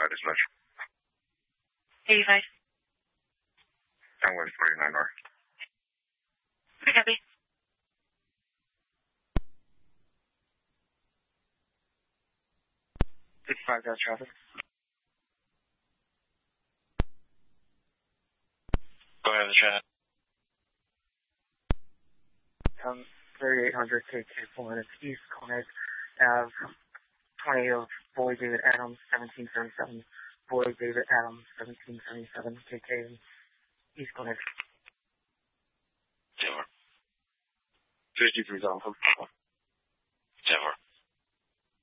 as much. 85. I'm with 49 North. I copy. Got traffic. Go ahead, chat. 3800 KK4, it's East Cornet Ave, 20 of Boy David Adams, 1777. Boy David Adams, 1777, KK, East Cornet. 53 Alpha.